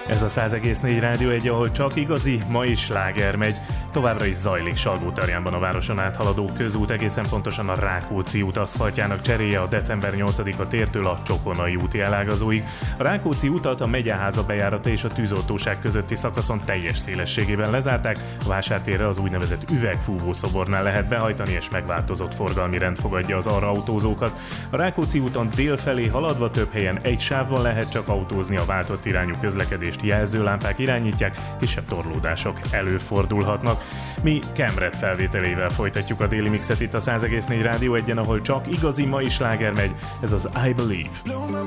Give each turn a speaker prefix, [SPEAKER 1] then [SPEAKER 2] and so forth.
[SPEAKER 1] Ez a 100,4 Rádió 1, ahol csak igazi, ma is sláger megy. Továbbra is zajlik Salgótarjánban a városon áthaladó közút, egészen pontosan a Rákóczi út aszfaltjának cseréje a december 8-a tértől a Csokonai úti elágazóig. A Rákóczi utat a Megyeháza bejárata és a Tűzoltóság közötti szakaszon teljes szélességében lezárták, a Vásártérre az úgynevezett üvegfúvószobornál lehet behajtani, és megváltozott forgalmi rend fogadja az arra autózókat. A Rákóczi úton dél felé haladva több helyen egy sávban lehet csak autózni, a váltott irányú közlekedést jelzőlámpák irányítják, kisebb torlódások előfordulhatnak. Mi Kemret felvételével folytatjuk a déli mixet itt a 100,4 Rádió 1-en, ahol csak igazi, ma is sláger megy, ez az I Believe.